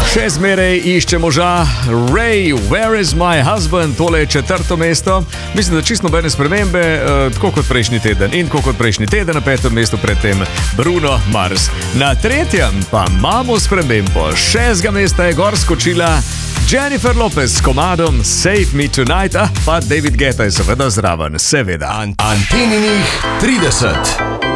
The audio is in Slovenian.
Še zmeraj išče moža. Ray, where is my husband? Tole je 4. mesto. Mislim, da čisto nobene spremembe, tako kot prejšnji teden. In tako kot prejšnji teden na 5. mestu predtem Bruno Mars. Na 3. pa imamo spremembo. 6. mesta je gor skočila Jennifer Lopez s komadom Save Me Tonight, pa David Guetta je seveda zraven, seveda. Anteninih 30.